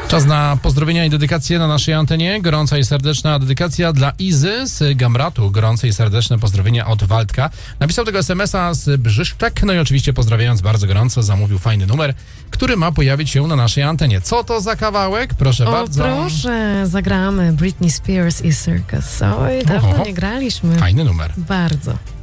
Czas na pozdrowienia i dedykacje na naszej antenie. Gorąca i serdeczna dedykacja dla Izy z Gamratu. Gorące i serdeczne pozdrowienia od Waldka. Napisał tego SMS-a z Brzyszczek, no i oczywiście pozdrawiając bardzo gorąco zamówił fajny numer, który ma pojawić się na naszej antenie. Co to za kawałek? Proszę bardzo. Proszę, zagramy Britney Spears i Circus. Oj, dawno nie graliśmy. Fajny numer. Bardzo.